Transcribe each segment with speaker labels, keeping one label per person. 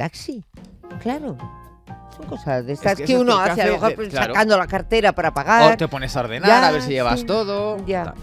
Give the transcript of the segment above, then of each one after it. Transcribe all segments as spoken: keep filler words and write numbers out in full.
Speaker 1: taxi. Claro. Son cosas de estas
Speaker 2: Es que
Speaker 1: que,
Speaker 2: eso
Speaker 1: uno
Speaker 2: es que
Speaker 1: hace, a
Speaker 2: hace
Speaker 1: lo mejor
Speaker 2: de- claro.
Speaker 1: sacando la cartera para pagar.
Speaker 2: O te pones a ordenar,
Speaker 1: Ya,
Speaker 2: a ver si llevas
Speaker 1: sí,
Speaker 2: todo.
Speaker 1: ya.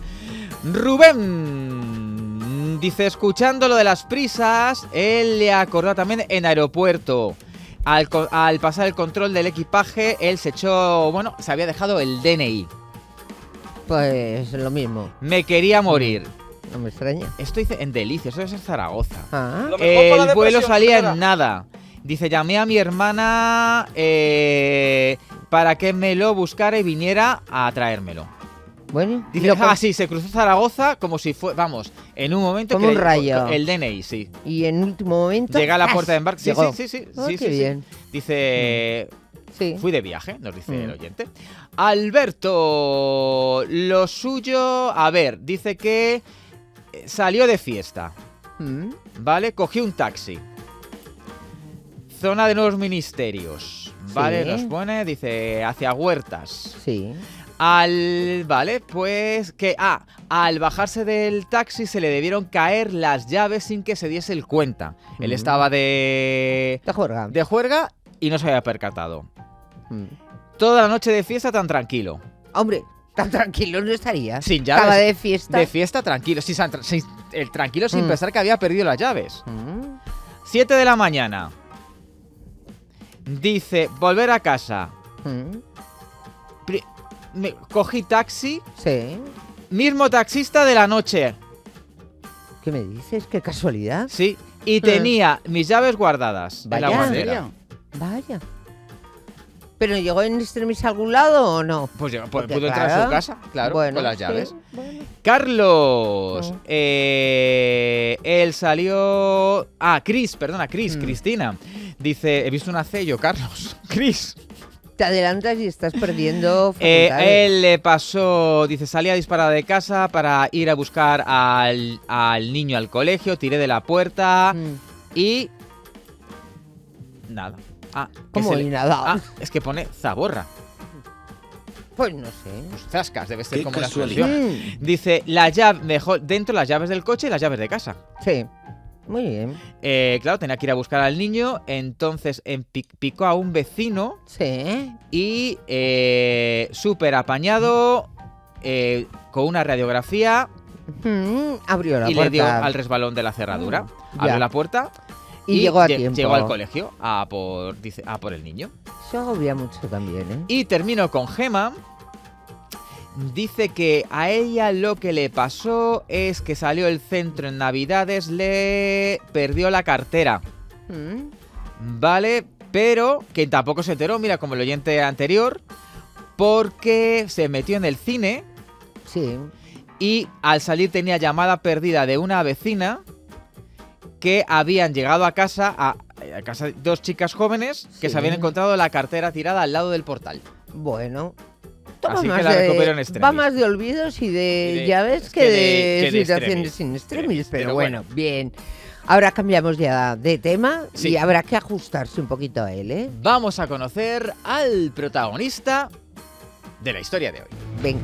Speaker 2: Rubén dice, escuchando lo de las prisas, él le acordó también en aeropuerto. Al, co- al pasar el control del equipaje, él se echó, bueno, se había dejado el D N I.
Speaker 1: Pues lo mismo.
Speaker 2: Me quería morir.
Speaker 1: No me extraña.
Speaker 2: Esto dice en Delicias, eso es en Zaragoza.
Speaker 1: Ah,
Speaker 3: Lo mejor para la
Speaker 2: El vuelo
Speaker 3: depresión,
Speaker 2: salía
Speaker 3: señora.
Speaker 2: en nada. Dice, llamé a mi hermana eh, para que me lo buscara y viniera a traérmelo.
Speaker 1: bueno. y
Speaker 2: Dice,
Speaker 1: lo
Speaker 2: ah,
Speaker 1: con-
Speaker 2: sí, se cruzó Zaragoza como si fue, vamos, en un momento
Speaker 1: Como
Speaker 2: que
Speaker 1: un
Speaker 2: le-
Speaker 1: rayo.
Speaker 2: El D N I, sí.
Speaker 1: Y en último momento.
Speaker 2: Llega a la
Speaker 1: ¡zas!
Speaker 2: puerta de embarque. Sí,
Speaker 1: Llegó.
Speaker 2: sí, sí, sí,
Speaker 1: Oh,
Speaker 2: sí,
Speaker 1: qué
Speaker 2: sí, sí.
Speaker 1: bien.
Speaker 2: Dice,
Speaker 1: Sí.
Speaker 2: fui de viaje, nos dice
Speaker 1: Mm.
Speaker 2: el oyente. Alberto, lo suyo, a ver, dice que salió de fiesta,
Speaker 1: Mm,
Speaker 2: ¿vale? Cogió un taxi. Zona de Nuevos Ministerios, ¿vale?
Speaker 1: Sí.
Speaker 2: Nos pone, dice, hacia Huertas.
Speaker 1: Sí.
Speaker 2: Al, vale, pues que, ah, al bajarse del taxi se le debieron caer las llaves sin que se diese el cuenta. Él
Speaker 1: Mm.
Speaker 2: estaba de,
Speaker 1: Te juega.
Speaker 2: de juerga y no se había percatado.
Speaker 1: Mm.
Speaker 2: Toda la noche de fiesta tan tranquilo.
Speaker 1: Hombre, tan tranquilo no estaría.
Speaker 2: Sin llaves.
Speaker 1: Estaba de fiesta.
Speaker 2: De fiesta tranquilo. Sí, san- sin- el tranquilo sin
Speaker 1: Mm.
Speaker 2: pensar que había perdido las llaves.
Speaker 1: Mm,
Speaker 2: siete de la mañana. Dice, volver a casa.
Speaker 1: mm,
Speaker 2: Pri- me- cogí taxi.
Speaker 1: Sí.
Speaker 2: Mismo taxista de la noche.
Speaker 1: ¿Qué me dices? Qué casualidad.
Speaker 2: Sí. Y tenía mis llaves guardadas en la
Speaker 1: Vaya.
Speaker 2: guardera.
Speaker 1: Vaya. ¿Pero llegó en extremis a algún lado o no?
Speaker 2: Pues ya, pu-
Speaker 1: Porque,
Speaker 2: pudo entrar a
Speaker 1: claro,
Speaker 2: su casa, claro,
Speaker 1: bueno,
Speaker 2: con las
Speaker 1: sí,
Speaker 2: llaves.
Speaker 1: bueno.
Speaker 2: Carlos,
Speaker 1: Mm.
Speaker 2: eh, él salió... Ah, Cris, perdona, Cris,
Speaker 1: Mm.
Speaker 2: Cristina. Dice, he visto un acello, Carlos. Cris.
Speaker 1: Te adelantas y estás perdiendo
Speaker 2: Eh,
Speaker 1: facultades.
Speaker 2: él le pasó, dice, salí a disparar de casa para ir a buscar al, al niño al colegio, tiré de la puerta
Speaker 1: Mm.
Speaker 2: y... Nada. Ah, que
Speaker 1: ¿Cómo
Speaker 2: se le-
Speaker 1: y nada?
Speaker 2: Ah, es que pone zaborra.
Speaker 1: Pues no sé.
Speaker 2: Pues zascas, debe ser
Speaker 3: Qué
Speaker 2: como la
Speaker 3: casualidad.
Speaker 2: explosión.
Speaker 1: Mm,
Speaker 2: Dice, la llave, dejó dentro las llaves del coche y las llaves de casa.
Speaker 1: Sí. Muy bien.
Speaker 2: Eh, claro, tenía que ir a buscar al niño, entonces en pi- picó a un vecino
Speaker 1: Sí.
Speaker 2: y eh, súper apañado, eh, con una radiografía
Speaker 1: Mm, abrió la
Speaker 2: y
Speaker 1: puerta.
Speaker 2: le dio al resbalón de la cerradura.
Speaker 1: Mm,
Speaker 2: Abrió
Speaker 1: ya.
Speaker 2: la puerta
Speaker 1: Y llegó a
Speaker 2: lle-
Speaker 1: tiempo.
Speaker 2: llegó al colegio a por, dice, a por el niño.
Speaker 1: Eso agobia mucho también, ¿eh?
Speaker 2: Y termino con Gema. Dice que a ella lo que le pasó es que salió el centro en Navidades, le perdió la cartera,
Speaker 1: Mm,
Speaker 2: ¿vale? Pero que tampoco se enteró, mira, como el oyente anterior, porque se metió en el cine
Speaker 1: Sí.
Speaker 2: y al salir tenía llamada perdida de una vecina que habían llegado a casa, a, a casa de dos chicas jóvenes que
Speaker 1: Sí.
Speaker 2: se habían encontrado la cartera tirada al lado del portal.
Speaker 1: Bueno. Toma
Speaker 2: Así que
Speaker 1: más
Speaker 2: la recuperó en
Speaker 1: de,
Speaker 2: extremis.
Speaker 1: va más de olvidos y de,
Speaker 2: Y de-
Speaker 1: llaves que,
Speaker 2: que
Speaker 1: de,
Speaker 2: de- que de
Speaker 1: situaciones
Speaker 2: extremis.
Speaker 1: sin extremis.
Speaker 2: Extremis,
Speaker 1: Pero,
Speaker 2: pero
Speaker 1: bueno,
Speaker 2: bueno.
Speaker 1: bien. Ahora cambiamos ya de tema
Speaker 2: Sí.
Speaker 1: y habrá que ajustarse un poquito a él, ¿eh?
Speaker 2: Vamos a conocer al protagonista de la historia de hoy.
Speaker 1: Venga.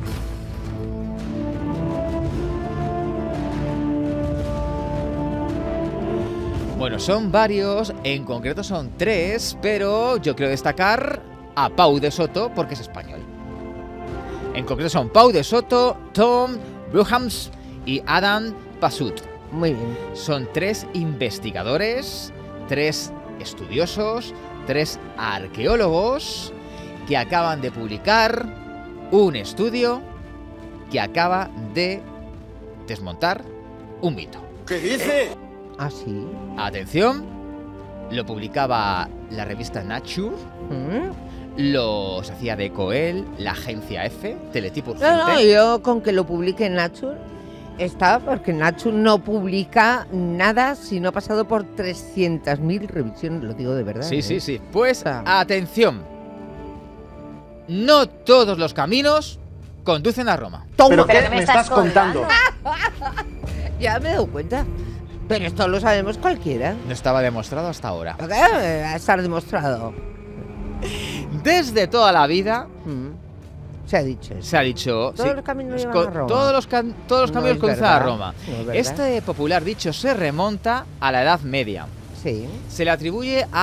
Speaker 2: Bueno, son varios, en concreto son tres, pero yo quiero destacar a Pau de Soto porque es español. En concreto son Pau de Soto, Tom Bruhams y Adam Pasut.
Speaker 1: Muy bien.
Speaker 2: Son tres investigadores, tres estudiosos, tres arqueólogos que acaban de publicar un estudio que acaba de desmontar un mito.
Speaker 3: ¿Qué dice?
Speaker 1: ¿Ah, sí?
Speaker 2: Atención, lo publicaba la revista Nature,
Speaker 1: ¿Mm?
Speaker 2: los hacía de Coel, la agencia F, Teletipo Urgente.
Speaker 1: No, no, yo con que lo publique Nature está, porque Nature no publica nada si no ha pasado por trescientas mil revisiones, lo digo de verdad.
Speaker 2: Sí,
Speaker 1: ¿eh?
Speaker 2: sí, sí. Pues
Speaker 1: sea-
Speaker 2: atención, no todos los caminos conducen a Roma.
Speaker 1: ¡Toma!
Speaker 3: ¿Pero qué me estás contando?
Speaker 1: Ya me he dado cuenta. Pero esto lo sabemos cualquiera.
Speaker 2: No estaba demostrado hasta ahora.
Speaker 1: ¿Por qué va a estar demostrado?
Speaker 2: Desde toda la vida
Speaker 1: Mm. Se ha dicho eso.
Speaker 2: se ha dicho...
Speaker 1: Todos
Speaker 2: sí,
Speaker 1: los caminos llevan
Speaker 2: con-
Speaker 1: a Roma.
Speaker 2: Todos los, can- todos los
Speaker 1: No
Speaker 2: caminos
Speaker 1: es
Speaker 2: conducen a
Speaker 1: verdad,
Speaker 2: Roma.
Speaker 1: no es verdad.
Speaker 2: Este popular dicho se remonta a la Edad Media.
Speaker 1: Sí.
Speaker 2: Se le atribuye a